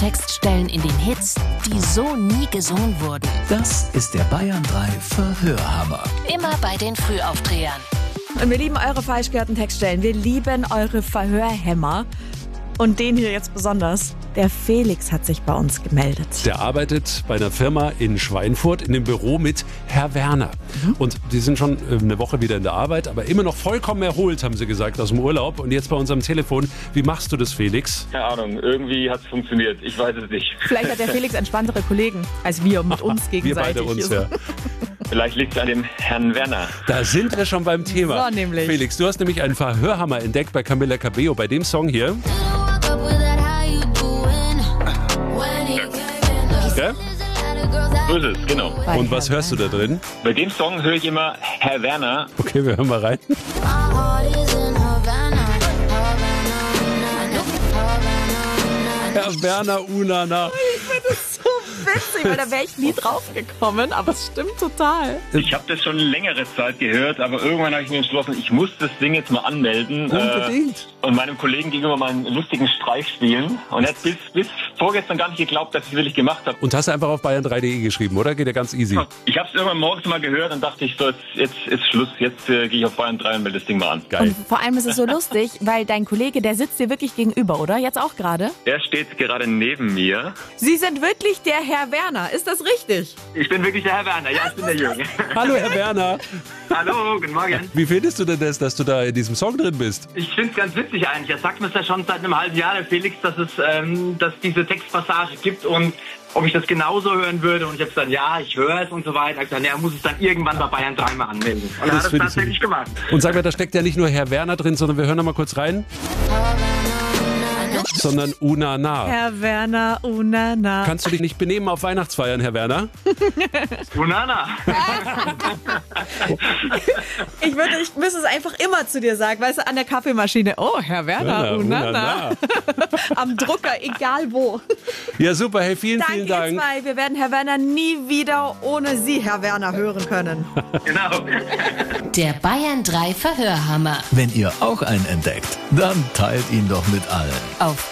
Textstellen in den Hits, die so nie gesungen wurden. Das ist der Bayern 3 Verhörhammer. Immer bei den Frühaufdrehern. Und wir lieben eure falsch gehörten Textstellen. Wir lieben eure Verhörhämmer. Und den hier jetzt besonders. Der Felix hat sich bei uns gemeldet. Der arbeitet bei einer Firma in Schweinfurt in dem Büro mit Herr Werner. Und die sind schon eine Woche wieder in der Arbeit, aber immer noch vollkommen erholt, haben sie gesagt, aus dem Urlaub. Und jetzt bei uns am Telefon. Wie machst du das, Felix? Keine Ahnung, irgendwie hat es funktioniert. Ich weiß es nicht. Vielleicht hat der Felix entspanntere Kollegen als wir mit uns gegenseitig. Wir beide uns, ja. Vielleicht liegt es an dem Herrn Werner. Da sind wir schon beim Thema. So nämlich. Felix, du hast nämlich einen Verhörhammer entdeckt bei Camila Cabello, bei dem Song hier. Ja? So ist es, genau. Und was hörst du da drin? Bei dem Song höre ich immer Herr Werner. Okay, wir hören mal rein. Herr Werner Unana. Ich finde es so witzig, weil da wäre ich nie drauf gekommen, aber es stimmt total. Ich habe das schon längere Zeit gehört, aber irgendwann habe ich mir entschlossen, ich muss das Ding jetzt mal anmelden. Unbedingt. Und meinem Kollegen gegenüber mal einen lustigen Streich spielen. Und er hat bis vorgestern gar nicht geglaubt, dass ich es wirklich gemacht habe. Und hast du einfach auf bayern3.de geschrieben, oder? Geht ja ganz easy. Ich habe es irgendwann morgens mal gehört und dachte ich, so, jetzt ist Schluss. Jetzt gehe ich auf Bayern 3 und melde das Ding mal an. Geil. Und vor allem ist es so lustig, weil dein Kollege, der sitzt dir wirklich gegenüber, oder? Jetzt auch gerade? Er steht gerade neben mir. Sie sind wirklich der Herr Werner, ist das richtig? Ich bin wirklich der Herr Werner. Ja, ich bin der Jürgen. Hallo, Herr Werner. Hallo, guten Morgen. Wie findest du denn das, dass du da in diesem Song drin bist? Ich finde es ganz witzig eigentlich. Er sagt mir es ja schon seit einem halben Jahr, der Felix, dass es diese Textpassage gibt und ob ich das genauso hören würde. Und ich habe gesagt, ja, ich höre es und so weiter. Er hat gesagt, er muss es dann irgendwann bei Bayern 3 mal anmelden. Und er hat es tatsächlich gemacht. Und sag mir, da steckt ja nicht nur Herr Werner drin, sondern wir hören noch mal kurz rein. Sondern Unana. Herr Werner, Unana. Kannst du dich nicht benehmen auf Weihnachtsfeiern, Herr Werner? Unana. Ich müsste es einfach immer zu dir sagen, weißt du, an der Kaffeemaschine. Oh, Herr Werner, Unana. Am Drucker, egal wo. Ja, super. Hey, vielen Danke, Dank. ihr zwei. Wir werden Herr Werner nie wieder ohne Sie, Herr Werner, hören können. Genau. Der Bayern 3 Verhörhammer. Wenn ihr auch einen entdeckt, dann teilt ihn doch mit allen. Auf